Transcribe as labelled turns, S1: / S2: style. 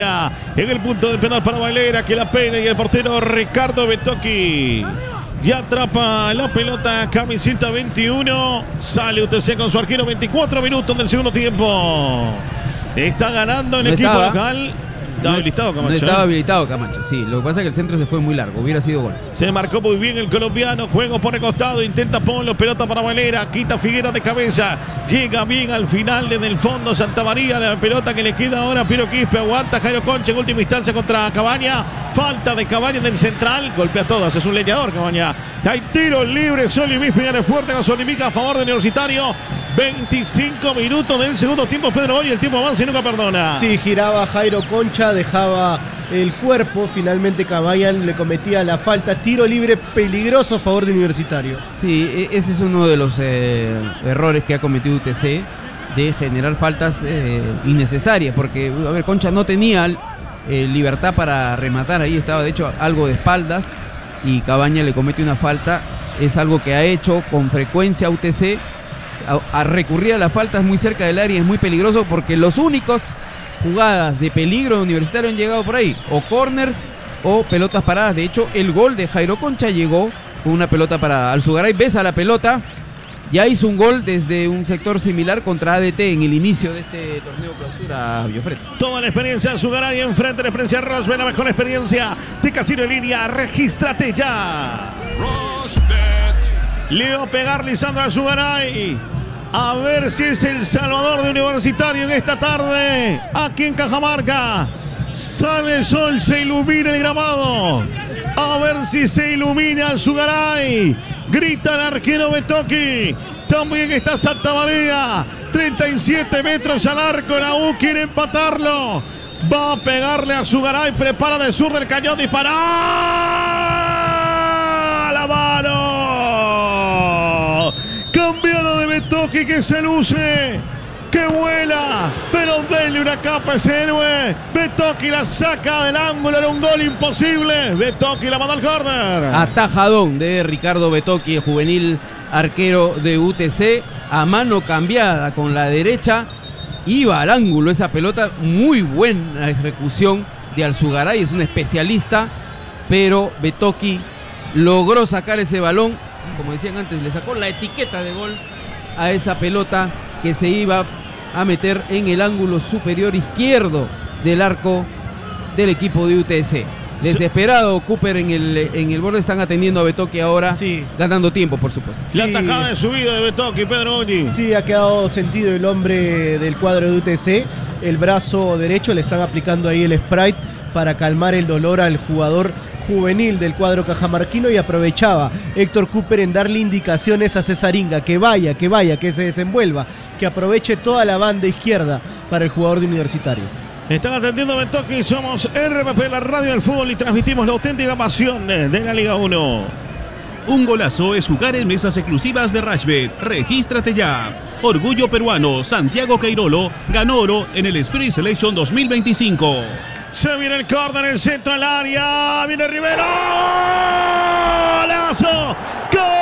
S1: En el punto de penal para Valera, que la pena, y el portero Ricardo Betocchi ya atrapa la pelota, camiseta 21. Sale UTC con su arquero, 24 minutos del segundo tiempo. Está ganando el equipo local. Estaba habilitado Camacho.
S2: No estaba habilitado Camacho, sí. Lo que pasa es que el centro se fue muy largo. Hubiera sido gol.
S1: Se marcó muy bien el colombiano. Juego por el costado. Intenta Polo. Pelota para Valera. Quita Figuera de cabeza. Llega bien al final desde el fondo Santa María. La pelota que le queda ahora a Piero Quispe. Aguanta Jairo Concha en última instancia contra Cabaña. Falta de Cabaña del central. Golpea todas. Es un leñador Cabaña. Hay tiro libre. Soli Vispiñanes fuerte con su olímpica a favor del Universitario. 25 minutos del segundo tiempo, Pedro. Hoy el tiempo avanza y nunca perdona.
S3: Sí, giraba Jairo Concha, dejaba el cuerpo. Finalmente Cabaña le cometía la falta. Tiro libre peligroso a favor de Universitario.
S2: Sí, ese es uno de los errores que ha cometido UTC, de generar faltas innecesarias, porque a ver, Concha no tenía libertad para rematar. Ahí estaba de hecho algo de espaldas y Cabaña le comete una falta. Es algo que ha hecho con frecuencia UTC. A recurrir a las faltas muy cerca del área es muy peligroso, porque los únicos jugadas de peligro de Universitario han llegado por ahí, o corners o pelotas paradas. De hecho, el gol de Jairo Concha llegó con una pelota para Alzugaray. Besa la pelota, ya hizo un gol desde un sector similar contra ADT en el inicio de este torneo clausura, Biofred.
S1: Toda la experiencia Alzugaray enfrente de la experiencia Rosbet, la mejor experiencia de casino en línea. Regístrate ya. Le va a pegar Lisandro Alzugaray. A ver si es el salvador de Universitario en esta tarde. Aquí en Cajamarca. Sale el sol, se ilumina el gramado. A ver si se ilumina Alzugaray. Grita el arquero Betocchi. También está Santa María. 37 metros al arco. La U quiere empatarlo. Va a pegarle a Alzugaray. Prepara de sur del cañón. Dispara. La mano. Cambiado de Betocchi, que se luce, que vuela, pero denle una capa a ese héroe. Betocchi la saca del ángulo, era un gol imposible. Betocchi la manda al córner.
S2: Atajadón de Ricardo Betocchi, el juvenil arquero de UTC, a mano cambiada con la derecha. Iba al ángulo esa pelota, muy buena ejecución de Alzugaray, es un especialista, pero Betocchi logró sacar ese balón. Como decían antes, le sacó la etiqueta de gol a esa pelota que se iba a meter en el ángulo superior izquierdo del arco del equipo de UTC. Desesperado Cooper en el borde, están atendiendo a Betocchi ahora, sí, ganando tiempo, por supuesto.
S1: La tajada de subida de Betocchi, Pedro Oggi.
S3: Sí, ha quedado sentido el hombre del cuadro de UTC. El brazo derecho le están aplicando ahí el Sprite para calmar el dolor al jugador juvenil del cuadro cajamarquino, y aprovechaba Héctor Cooper en darle indicaciones a Cesaringa, que vaya, que se desenvuelva, que aproveche toda la banda izquierda para el jugador de Universitario.
S1: Están atendiendo a Betocchi, somos RPP, la radio del fútbol, y transmitimos la auténtica pasión de la Liga 1.
S4: Un golazo es jugar en mesas exclusivas de Rashbet. Regístrate ya. Orgullo peruano, Santiago Queirolo ganó oro en el Spirit Selection 2025.
S1: Se viene el córner, el centro al área. Viene Rivero. ¡Golazo! ¡Gol!